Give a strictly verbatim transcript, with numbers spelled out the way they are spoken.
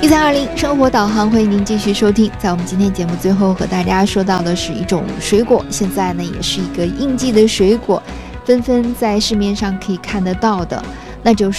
一三二零生活导航，欢迎您继续收听。在我们今天节目最后和大家说到的是一种水果，现在呢也是一个应季的水果，纷纷在市面上可以看得到的，那就是